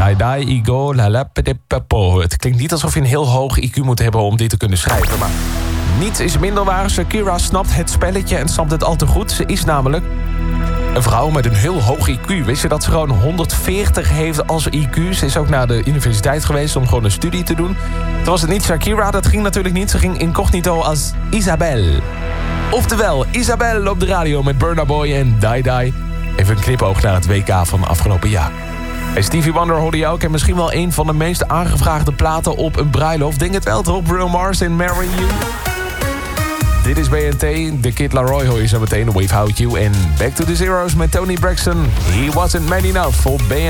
Dai dai igo la la pedepapo. Het klinkt niet alsof je een heel hoog IQ moet hebben om dit te kunnen schrijven, maar niets is minder waar. Shakira snapt het spelletje en snapt het al te goed. Ze is namelijk een vrouw met een heel hoog IQ. Wist je dat ze gewoon 140 heeft als IQ? Ze is ook naar de universiteit geweest om gewoon een studie te doen. Toen was het niet Shakira, dat ging natuurlijk niet. Ze ging incognito als Isabel. Oftewel, Isabel op de radio met Burna Boy en Dai Dai. Even een knipoog naar het WK van afgelopen jaar. Hey, Stevie Wonder hoorde je ook. En misschien wel een van de meest aangevraagde platen op een bruiloft. Denk het wel toch? Bruno Mars en Marry You. Dit is BNT. De Kid Laroi hoor je zo meteen. Wave How You. En Back to the Zeros met Tony Braxton. He wasn't man enough op BNT.